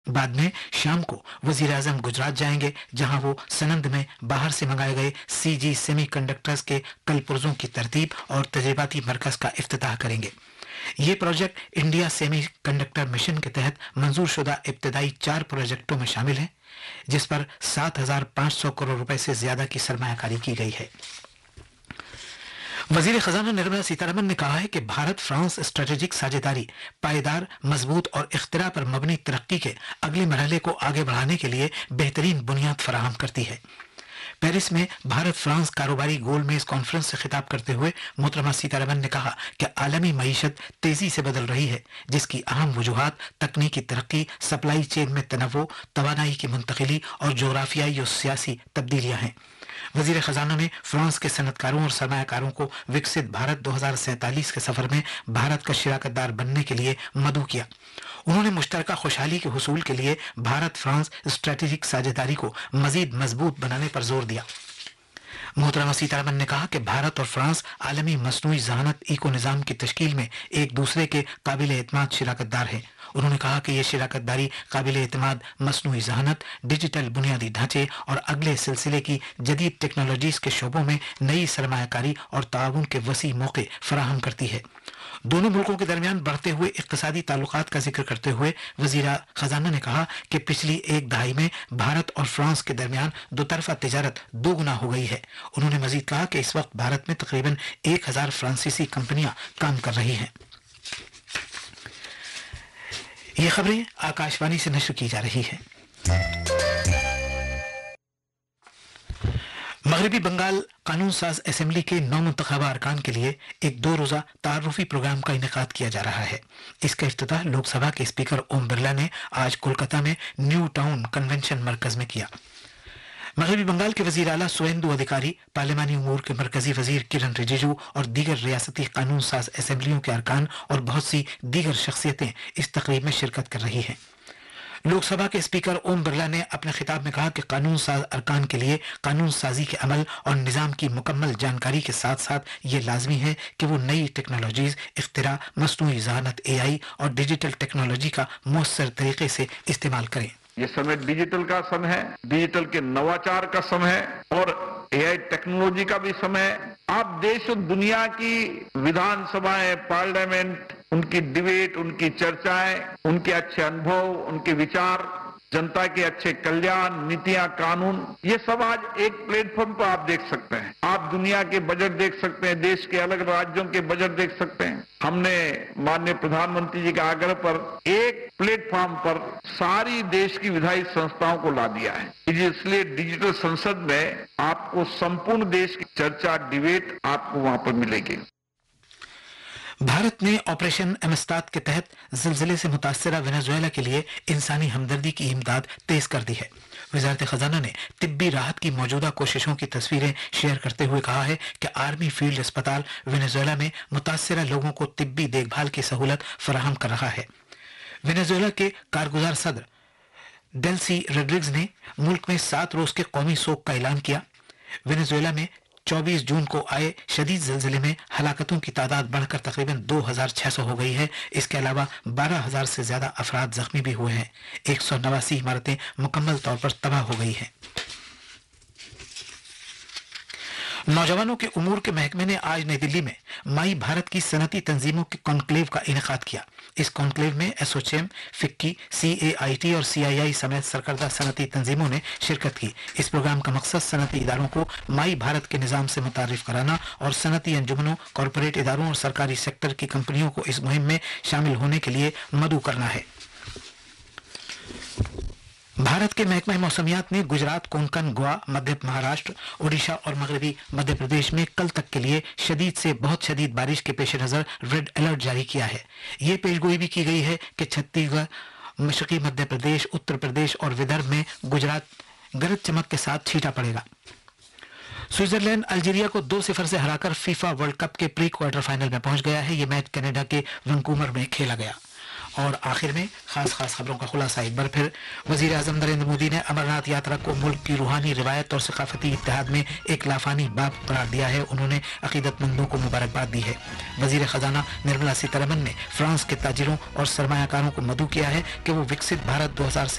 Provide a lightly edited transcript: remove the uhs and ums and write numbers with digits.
बाद में शाम को वजीर आजम गुजरात जाएंगे, जहां वो सनंद में बाहर से मंगाए गए सीजी सेमी कंडक्टर्स के कलपुर्जों की तरतीब और तजर्बाती मरकज का इफ्तिताह करेंगे। ये project India semi conductor mission के तहत मंजूर शुदा इब्तदाई 4 प्रोजेक्टों में शामिल है, जिस पर 7,500 करोड़ रुपए से ज्यादा की सरमायाकारी की गई है। वजीर खजाना निर्मला सीतारमन ने कहा है कि भारत फ्रांस स्ट्रेटेजिक साझेदारी पायदार, मजबूत और इख्तिरा पर मबनी तरक्की के अगले मरहले को आगे बढ़ाने के लिए बेहतरीन बुनियाद फराहम करती है। पेरिस में भारत फ्रांस कारोबारी गोलमेज कॉन्फ्रेंस से खिताब करते हुए मोहतरमा सीतारमन ने कहा कि आलमी मईशत तेजी से बदल रही है, जिसकी अहम वजूहात तकनीकी तरक्की, सप्लाई चेन में तनव्वुर, तवानाई की मुंतकिली और जोग्राफियाई और सियासी तब्दीलियां हैं। वजीर खजाना ने फ्रांस के सनतकारों और सरमायाकारों को विकसित भारत 2047 के सफर में भारत का शिराकतदार बनने के लिए मदऊ किया। उन्होंने मुश्तरका खुशहाली के हुसूल के लिए भारत फ्रांस स्ट्रेटेजिक साझेदारी को मजीद मजबूत बनाने पर जोर दिया। मोहतरमा सीतारमन ने कहा कि भारत और फ्रांस आलमी मसनूई जहानत इको निज़ाम की तश्कील में एक दूसरे के काबिल एतमाद शिराकतदार हैं। उन्होंने कहा कि यह शिराकतदारी काबिल एतमाद मसनूई जहानत, डिजिटल बुनियादी ढांचे और अगले सिलसिले की जदीद टेक्नोलॉजीज के शोबों में नई सरमायाकारी और ताउन के वसी मौके फराहम करती है। दोनों मुल्कों के दरमियान बढ़ते हुए इक्तिसादी ताल्लुकात का जिक्र करते हुए वजीर खजाना ने कहा कि पिछली एक दहाई में भारत और फ्रांस के दरमियान दोतरफा तिजारत 2 गुना हो गई है। उन्होंने मजीद कहा कि इस वक्त भारत में तकरीबन 1000 फ्रांसीसी कंपनियां काम कर रही हैं। ये खबरें आकाशवाणी से नश्र की जा रही है। मगरबी बंगाल कानून साज असेंबली के नौमुंतखबा अरकान के लिए एक 2 रोजा तारुफी प्रोग्राम का इनेकाद किया जा रहा है। इसका इफ्तिताह लोकसभा के स्पीकर ओम बिरला ने आज कोलकाता में न्यू टाउन कन्वेंशन मरकज में किया। मगरबी बंगाल के वजीर आला सुवेंदु अधिकारी, पार्लिमानी उमूर के मरकजी वजीर किरण रिजिजू और दीगर रियासती कानून साज असेंबलियों के अरकान और बहुत सी दीगर शख्सियतें इस तकरीब में शिरकत कर रही हैं। लोकसभा के स्पीकर ओम बिरला ने अपने खिताब में कहा कि कानून साज अरकान के लिए कानून साजी के अमल और निज़ाम की मुकम्मल जानकारी के साथ साथ ये लाजमी है कि वो नई टेक्नोलॉजीज, इख्तिरा, मसनूई जहानत AI और डिजिटल टेक्नोलॉजी का मौसर तरीके से इस्तेमाल करें। ये समय डिजिटल का समय है, डिजिटल के नवाचार का समय है और AI टेक्नोलॉजी का भी समय है। आप देश और दुनिया की विधानसभाएं, पार्लियामेंट, उनकी डिबेट, उनकी चर्चाएं, उनके अच्छे अनुभव, उनके विचार, जनता के अच्छे कल्याण, नीतियां, कानून, ये सब आज एक प्लेटफॉर्म पर आप देख सकते हैं। आप दुनिया के बजट देख सकते हैं, देश के अलग राज्यों के बजट देख सकते हैं। हमने माननीय प्रधानमंत्री जी के आग्रह पर एक प्लेटफॉर्म पर सारी देश की विधायी संस्थाओं को ला दिया है। इसलिए डिजिटल संसद में आपको संपूर्ण देश की चर्चा, डिबेट आपको वहां पर मिलेगी। भारत ने ऑपरेशन एमस्ताद के तहत जिलजिले से मुतासरा वेनेजुएला के लिए इंसानी हमदर्दी की इमदाद तेज कर दी है। वजारत खजाना ने तिब्बी राहत की मौजूदा कोशिशों की तस्वीरें शेयर करते हुए कहा है कि आर्मी फील्ड अस्पताल वेनेजुएला में मुतासरा लोगों को तिब्बी देखभाल की सहूलत फराहम कर रहा है। वेनेजुएला के कारगुजार सदर डेल्सी रोड्रिग्स ने मुल्क में 7 रोज के कौमी शोक का ऐलान किया। वेनेजुएला में 24 जून को आए शदीद ज़िलज़िले में हलाकतों की तादाद बढ़कर तकरीबन 2600 हो गई है। इसके अलावा 12,000 से ज्यादा अफराद जख्मी भी हुए हैं। 189 इमारतें मुकम्मल तौर पर तबाह हो गई हैं। नौजवानों के उमूर के महकमे ने आज नई दिल्ली में माई भारत की सनती तंजीमों के कॉन्क्लेव का इनेकाद किया। इस कॉन्क्लेव में एसोचैम, फिक्की, CAIT और CII समेत सरकर्दा सनती तंजीमों ने शिरकत की। इस प्रोग्राम का मकसद सनती इदारों को माई भारत के निज़ाम से मुतारिफ कराना और सनती अंजुमनों, कॉरपोरेट इदारों और सरकारी सेक्टर की कंपनियों को इस मुहिम में शामिल होने के लिए मदऊ करना है। भारत के महकमा मौसमियात ने गुजरात, कोंकण, गोवा, मध्य महाराष्ट्र, ओडिशा और मगरबी मध्य प्रदेश में कल तक के लिए शदीद से बहुत शदीद बारिश के पेश नज़र रेड अलर्ट जारी किया है। ये पेशगोई भी की गई है कि छत्तीसगढ़, मशरकी मध्य प्रदेश, उत्तर प्रदेश और विदर्भ में गुजरात गरज चमक के साथ छींटा पड़ेगा। स्विट्जरलैंड अल्जीरिया को 2-0 से हराकर फीफा वर्ल्ड कप के प्री क्वार्टर फाइनल में पहुंच गया है। ये मैच कनाडा के वैंकूवर में खेला गया। और आखिर में खास खबरों का खुलासा एक बार फिर। वजीर आजम नरेंद्र मोदी ने अमरनाथ यात्रा को मुल्क की रूहानी रिवायत और सकाफती इत्तेहाद में एक लाफानी बाब करार दिया है। उन्होंने अकीदतमंदों को मुबारकबाद दी है। वजीर खजाना निर्मला सीतारमन ने फ्रांस के ताजिरों और सरमायाकारों को मदऊ किया है कि वो विकसित भारत 2000